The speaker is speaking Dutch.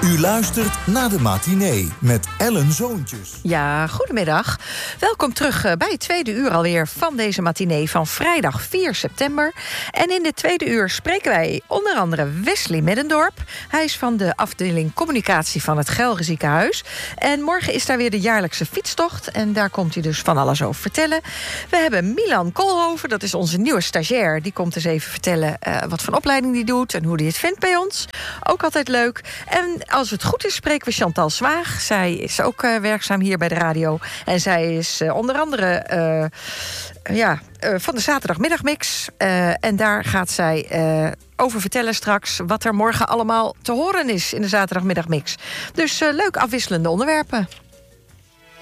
U luistert naar de matinee met Ellen Zoontjes. Ja, goedemiddag. Welkom terug bij het tweede uur alweer van deze matinee van vrijdag 4 september. En in dit tweede uur spreken wij onder andere Wesley Middendorp. Hij is van de afdeling communicatie van het Gelre Ziekenhuis. En morgen is daar weer de jaarlijkse fietstocht. En daar komt hij dus van alles over vertellen. We hebben Milan Koolhoven, dat is onze nieuwe stagiair. Die komt eens even vertellen wat voor opleiding die doet en hoe die het vindt bij ons. Ook altijd leuk. En als het goed is, spreken we Chantal Zwaag. Zij is ook werkzaam hier bij de radio. En zij is onder andere van de zaterdagmiddagmix. En daar gaat zij over vertellen straks wat er morgen allemaal te horen is in de zaterdagmiddagmix. Dus leuk afwisselende onderwerpen.